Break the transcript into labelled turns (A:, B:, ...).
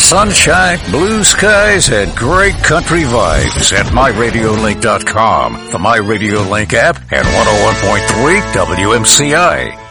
A: sunshine, blue skies, and great country vibes at MyRadioLink.com, the MyRadioLink app, and 101.3 WMCI.